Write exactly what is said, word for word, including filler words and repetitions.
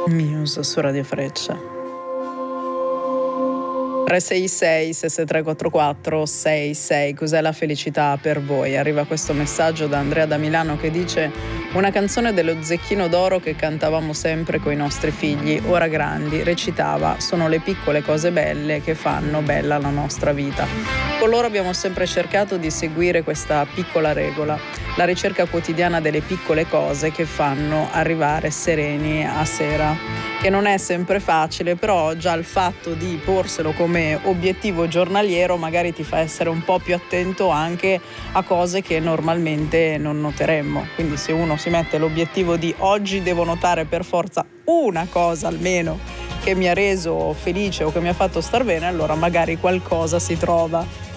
Muse su Radio Freccia. tre sei sei sei sei tre quattro quattro sei sei, cos'è la felicità per voi? Arriva questo messaggio da Andrea da Milano che dice: una canzone dello Zecchino d'Oro che cantavamo sempre coi nostri figli, ora grandi, recitava: sono le piccole cose belle che fanno bella la nostra vita. Con loro abbiamo sempre cercato di seguire questa piccola regola, la ricerca quotidiana delle piccole cose che fanno arrivare sereni a sera, che non è sempre facile, però già il fatto di porselo come obiettivo giornaliero magari ti fa essere un po' più attento anche a cose che normalmente non noteremmo. Quindi se uno si mette l'obiettivo di oggi devo notare per forza una cosa almeno che mi ha reso felice o che mi ha fatto star bene, allora magari qualcosa si trova.